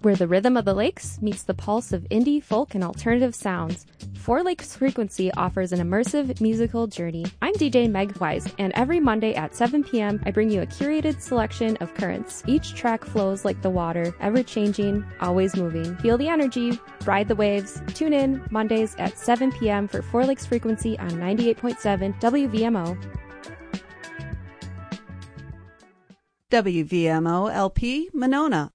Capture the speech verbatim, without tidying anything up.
where the rhythm of the lakes meets the pulse of indie, folk, and alternative sounds. Four Lakes Frequency offers an immersive musical journey. I'm D J Meg Wise, and every Monday at seven p.m. I bring you a curated selection of currents. Each track flows like the water, ever-changing, always moving. Feel the energy, ride the waves. Tune in Mondays at seven p.m. for Four Lakes Frequency on ninety-eight point seven W V M O. W V M O L P Monona,